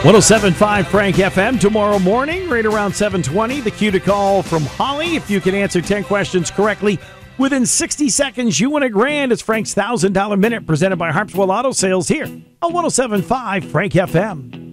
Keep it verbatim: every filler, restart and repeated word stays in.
one oh seven point five Frank F M tomorrow morning, right around seven twenty. The cue to call from Holly. If you can answer ten questions correctly within sixty seconds, you win a grand. It's Frank's one thousand dollars Minute presented by Harpswell Auto Sales here on one oh seven point five Frank F M.